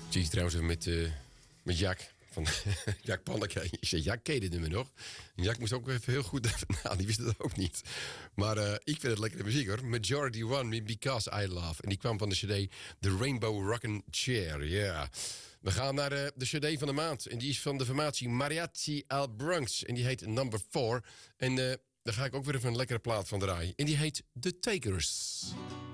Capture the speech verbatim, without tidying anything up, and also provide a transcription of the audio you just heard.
Zie je trouwens even met, uh, met Jack. Van Jack Panneke. Ik zei, Jack, ken je dit nummer nog? En Jack moest ook even heel goed even na. Die wist het ook niet. Maar uh, ik vind het lekkere muziek hoor. Majority One, Me Because I Love. En die kwam van de cd The Rainbow Rockin' Chair. Ja. Yeah. We gaan naar uh, de cd van de maand. En die is van de formatie Mariachi Al Bronx. En die heet Number four. En uh, daar ga ik ook weer even een lekkere plaat van draaien. En die heet The Takers.